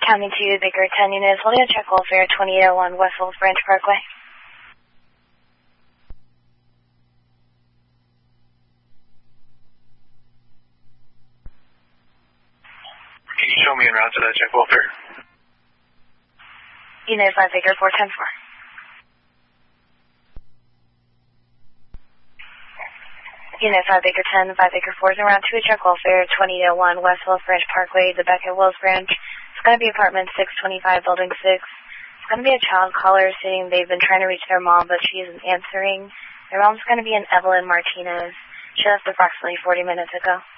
County to Baker 10 units, holding a check welfare 2801 West Wolf Branch Parkway. Can you show me en route to that check welfare? Unit 5 Baker 410-4. Unit 5 Baker 10, 5 Baker 4 is en route to a check welfare 2801 West Wolf Branch Parkway, the Beckett Wills Branch. It's going to be apartment 625, building 6. It's going to be a child caller saying they've been trying to reach their mom, but she isn't answering. Their mom's going to be an Evelyn Martinez. She left approximately 40 minutes ago.